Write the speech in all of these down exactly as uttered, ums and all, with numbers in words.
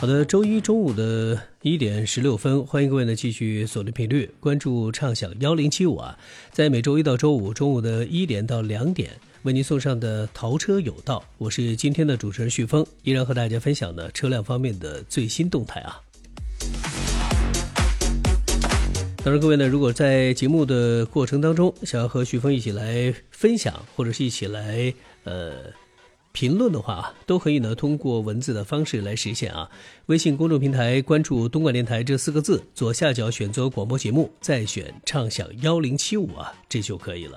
好的，周一中午的一点十六分，欢迎各位呢继续锁定频率，关注畅享一零七五啊，在每周一到周五中午的一点到两点，为您送上的淘车有道，我是今天的主持人旭峰，依然和大家分享呢车辆方面的最新动态啊。当然各位呢，如果在节目的过程当中想要和旭峰一起来分享，或者是一起来呃评论的话，都可以呢通过文字的方式来实现啊。微信公众平台关注东莞电台这四个字，左下角选择广播节目，再选畅享一零七五啊，这就可以了。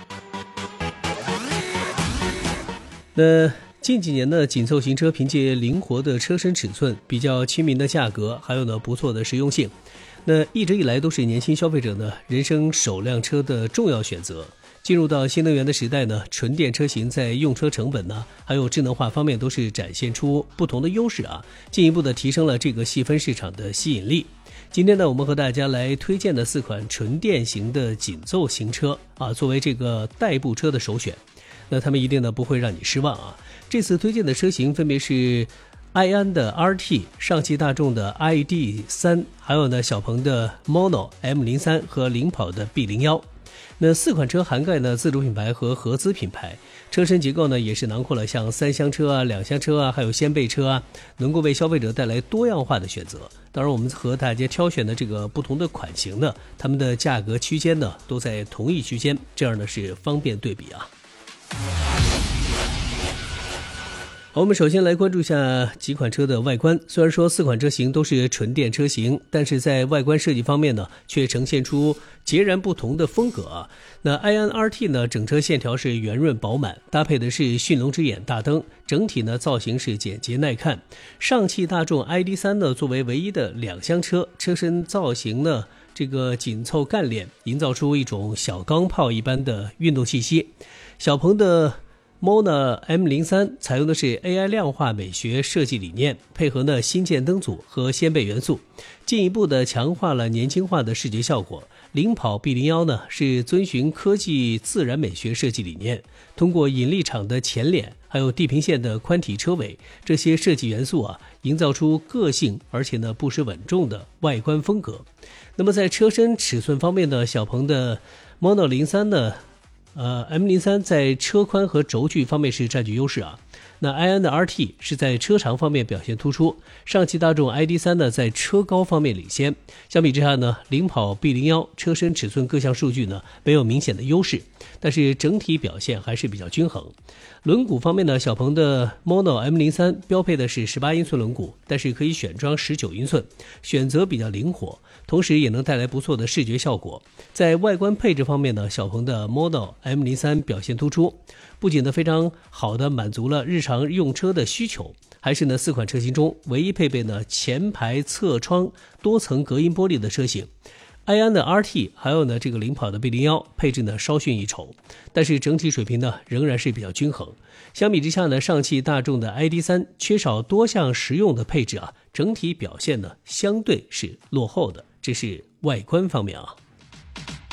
那近几年呢，紧凑型车凭借灵活的车身尺寸、比较亲民的价格，还有呢不错的实用性，那一直以来都是年轻消费者呢人生首辆车的重要选择。进入到新能源的时代呢，纯电车型在用车成本呢，还有智能化方面都是展现出不同的优势啊，进一步的提升了这个细分市场的吸引力。今天呢，我们和大家来推荐的四款纯电型的紧凑型车啊，作为这个代步车的首选，那他们一定呢不会让你失望啊。这次推荐的车型分别是埃安的 R T、 上汽大众的 I D 三， 还有呢小鹏的 Mono M 零三 和领跑的 B 零一。那四款车涵盖呢自主品牌和合资品牌，车身结构呢也是囊括了像三厢车啊、两厢车啊，还有掀背车啊，能够为消费者带来多样化的选择。当然我们和大家挑选的这个不同的款型呢，它们的价格区间呢都在同一区间，这样呢是方便对比啊。好，我们首先来关注一下几款车的外观。虽然说四款车型都是纯电车型，但是在外观设计方面呢，却呈现出截然不同的风格啊。那埃安 R T 呢，整车线条是圆润饱满，搭配的是驯龙之眼大灯，整体呢造型是简洁耐看。上汽大众 I D 三 呢，作为唯一的两厢车，车身造型呢这个紧凑干练，营造出一种小钢炮一般的运动气息。小鹏的Mono M 零三 采用的是 A I 量化美学设计理念，配合呢新建灯组和掀背元素，进一步的强化了年轻化的视觉效果。领跑 B 零一 呢是遵循科技自然美学设计理念，通过引力场的前脸还有地平线的宽体车尾，这些设计元素啊，营造出个性而且呢不失稳重的外观风格。那么在车身尺寸方面呢，小鹏的 Mono 零三呢呃 M 零三 在车宽和轴距方面是占据优势啊。那埃安的 R T 是在车长方面表现突出，上汽大众 I D 三 呢在车高方面领先。相比之下呢，领跑 B 零一 车身尺寸各项数据呢没有明显的优势，但是整体表现还是比较均衡。轮毂方面呢，小鹏的 Mono M 零三 标配的是十八英寸轮毂，但是可以选装十九英寸，选择比较灵活，同时也能带来不错的视觉效果。在外观配置方面呢，小鹏的 Mono M 零三 表现突出，不仅呢非常好的满足了日常用车的需求，还是呢四款车型中唯一配备呢前排侧窗多层隔音玻璃的车型。埃安的 R T 还有呢这个领跑的 B 零一 配置呢稍逊一筹，但是整体水平呢仍然是比较均衡。相比之下呢，上汽大众的 I D 三 缺少多项实用的配置啊，整体表现呢相对是落后的，这是外观方面啊。